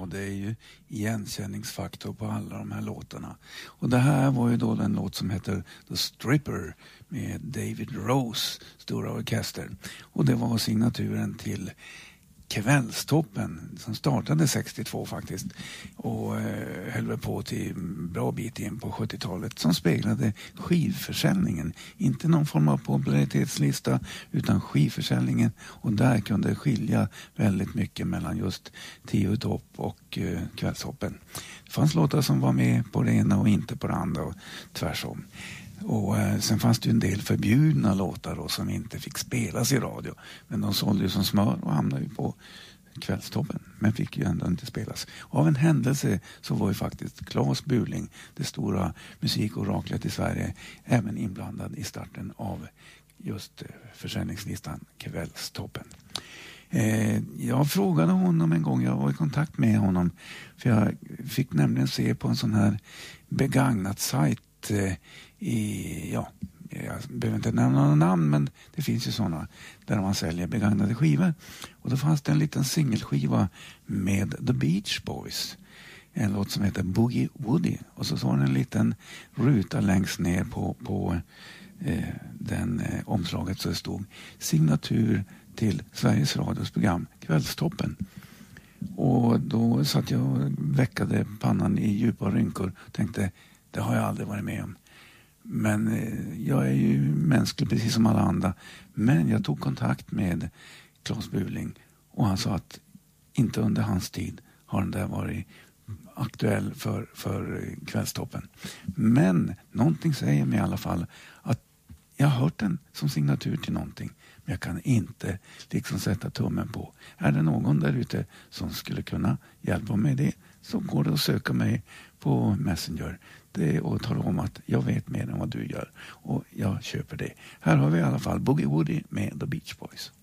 det är ju igenkänningsfaktor på alla de här låtarna. Och det här var ju då den låt som heter The Stripper med David Rose, stora orkester. Och det var signaturen till Kvällstoppen som startade 62 faktiskt och höll på till bra bit in på 70-talet, som speglade skivförsäljningen. Inte någon form av popularitetslista utan skivförsäljningen, och där kunde det skilja väldigt mycket mellan just 10 topp och Kvällstoppen. Det fanns låtar som var med på det ena och inte på det andra och tvärsom. Och sen fanns det ju en del förbjudna låtar då, som inte fick spelas i radio. Men de sålde ju som smör och hamnade ju på Kvällstoppen. Men fick ju ändå inte spelas. Av en händelse så var ju faktiskt Claes Burling, det stora musikoraklet i Sverige, även inblandad i starten av just försäljningslistan Kvällstoppen. Jag frågade honom en gång, jag var i kontakt med honom. För jag fick nämligen se på en sån här begagnat sajt jag behöver inte nämna några namn, men det finns ju sådana där man säljer begagnade skivor. Och då fanns det en liten singelskiva med The Beach Boys, en låt som heter Boogie Woody, och så var det en liten ruta längst ner på den omslaget, så det stod signatur till Sveriges Radios program Kvällstoppen. Och då satt jag och väckade pannan i djupa rynkor och tänkte, det har jag aldrig varit med om. Men jag är ju mänsklig precis som alla andra. Men jag tog kontakt med Claes Burling och han sa att inte under hans tid har den där varit aktuell för Kvällstoppen. Men någonting säger mig i alla fall att jag har hört den som signatur till någonting. Men jag kan inte liksom sätta tummen på. Är det någon där ute som skulle kunna hjälpa mig det, så går det att söka mig på Messenger. Det är att tala om att jag vet mer än vad du gör. Och jag köper det. Här har vi i alla fall Boogie Woody med The Beach Boys.